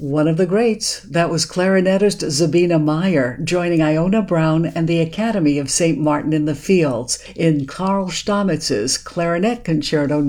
One of the greats, that was clarinetist Zabina Meyer, joining Iona Brown and the Academy of St. Martin in the Fields in Carl Stammitz's Clarinet Concerto